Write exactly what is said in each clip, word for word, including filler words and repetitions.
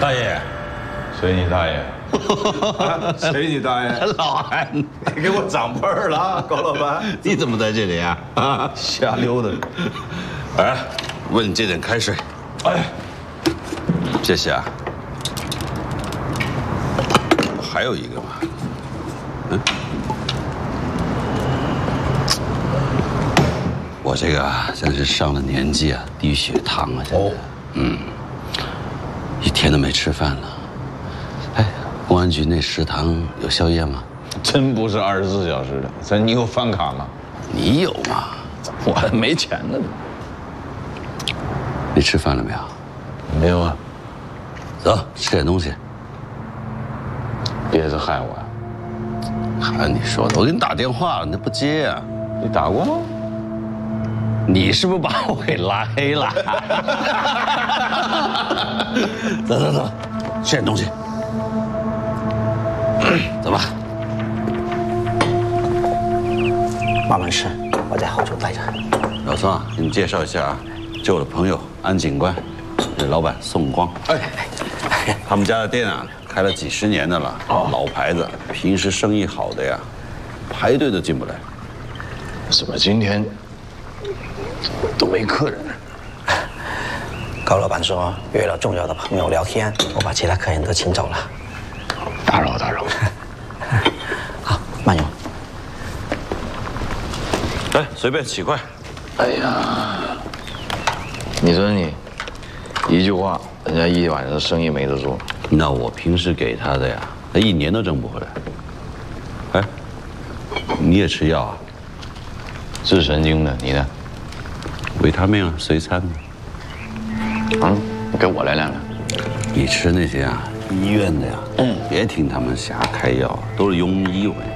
大爷，随你大爷。 随你大爷。 老韩， 你给我长辈儿了啊，高老板。 你怎么在这里啊？啊， 瞎溜达。 哎，问这点开水。哎，谢谢啊。还有一个吧。嗯。我这个啊，真是上了年纪啊，低血糖啊，现在。哦。嗯。一天都没吃饭了。哎，公安局那食堂有宵夜吗？ 真不是二十四小时的。咱你有饭卡吗？ 你有吗？ 我还没钱呢。 你吃饭了没有？ 没有啊。 走，吃点东西。 别是害我呀？ 还你说的，我给你打电话了，你不接啊？ 你打过吗？ 你是不是把我给拉黑了？走走走，吃点东西。走吧。 慢慢吃，我在后厨待着。 老宋啊，给你介绍一下啊，这我的朋友安警官，这老板宋光。哎，他们家的店啊，开了几十年的了，老牌子，平时生意好的呀，排队都进不来。 怎么今天都没客人呢？ 高老板说约了重要的朋友聊天，我把其他客人都请走了。 打扰打扰。 好，慢用。 来，随便起筷。 哎呀，你说你一句话，人家一晚上生意没得做。 那我平时给他的呀，他一年都挣不回来。哎，你也吃药啊？ 治神经的，你呢？ 维他命啊，随餐的。 嗯，你给我来两两。 你吃那些啊，医院的呀，嗯，别听他们瞎开药，都是庸医。我跟你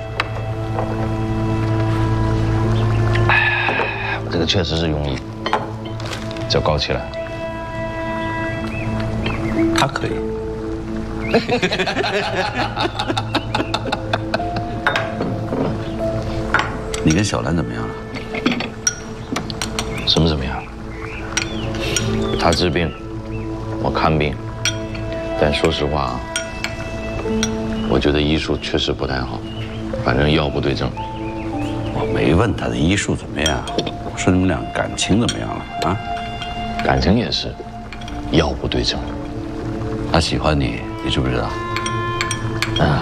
说， 哎，我这个确实是庸医，叫高起来。 他可以。你跟小兰怎么样了？ 什么怎么样？他治病，我看病。但说实话啊，我觉得医术确实不太好，反正药不对症。 我没问他的医术怎么样，我说你们俩感情怎么样了啊？ 感情也是，药不对症。 他喜欢你，你知不知道？ 啊，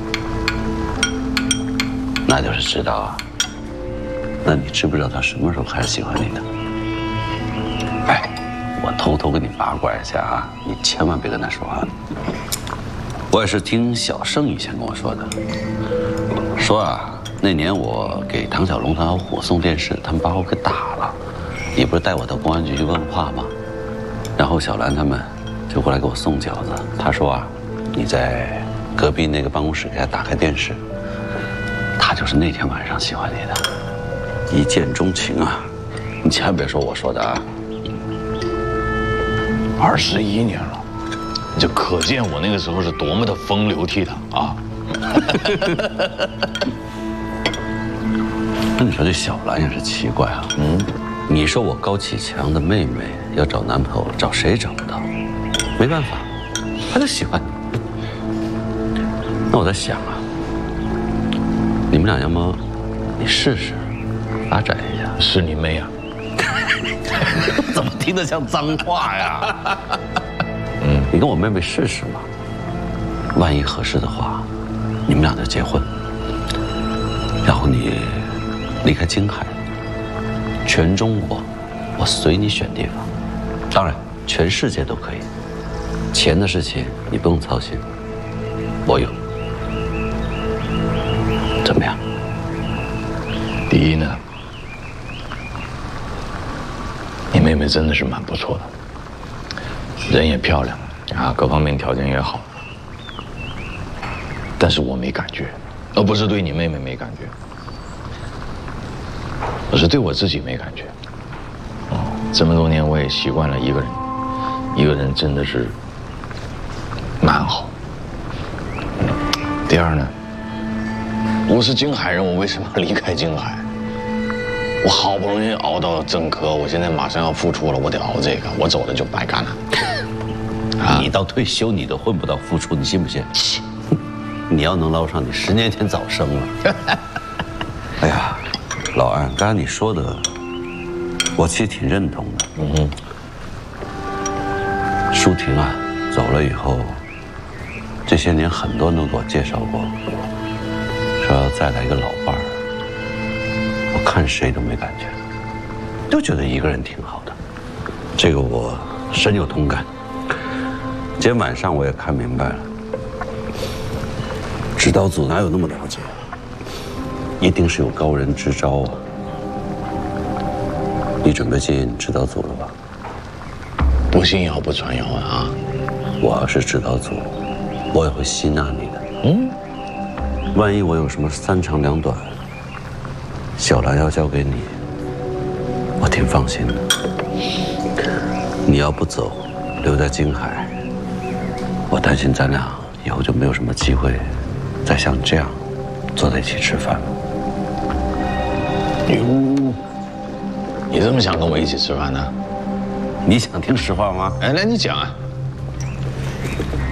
那就是知道啊。那你知不知道他什么时候开始喜欢你的？哎，我偷偷跟你八卦一下啊，你千万别跟他说啊。我也是听小盛以前跟我说的，说啊，那年我给唐小龙他老虎送电视，他们把我给打了。你不是带我到公安局去问话吗？然后小兰他们就过来给我送饺子。他说啊，你在隔壁那个办公室给他打开电视，他就是那天晚上喜欢你的。一见钟情啊！你千万别说我说的啊！ 二十一年了，这可见我那个时候是多么的风流倜傥啊！ 那你说这小兰也是奇怪啊。嗯，你说我高启强的妹妹要找男朋友，找谁找不到？没办法，她就喜欢你。那我在想啊，你们俩要么你试试。发展一下， 是你妹啊！ 怎么听得像脏话呀？嗯，你跟我妹妹试试嘛，万一合适的话，你们俩就结婚，然后你离开京海，全中国我随你选地方，当然全世界都可以。钱的事情你不用操心，我有。怎么样？ 第一呢？你妹妹真的是蛮不错的，人也漂亮啊，各方面条件也好。但是我没感觉，而不是对你妹妹没感觉，我是对我自己没感觉。哦，这么多年我也习惯了一个人，一个人真的是蛮好。第二呢，我是京海人，我为什么要离开京海？我好不容易熬到正科，我现在马上要复出了，我得熬这个，我走了就白干了。啊， 你到退休你都混不到副处，你信不信？你要能捞上，你十年前早生了。哎呀，老安，刚才你说的，我其实挺认同的。嗯哼。舒婷啊，走了以后，这些年很多人都给我介绍过，说要再来一个老伴儿，我看谁都没感觉，就觉得一个人挺好的。这个我深有同感。今天晚上我也看明白了，指导组哪有那么了解？一定是有高人支招啊！你准备进指导组了吧？ 不信谣不传谣啊！ 我要是指导组，我也会吸纳你的。嗯，万一我有什么三长两短，小兰要交给你，我挺放心的。你要不走，留在京海，我担心咱俩以后就没有什么机会再像这样坐在一起吃饭了。 哟，你这么想跟我一起吃饭呢？ 你想听实话吗？ 哎，来你讲啊。